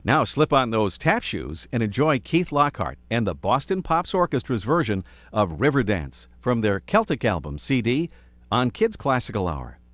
Now slip on those tap shoes and enjoy Keith Lockhart and the Boston Pops Orchestra's version of Riverdance from their Celtic album CD on Kids Classical Hour.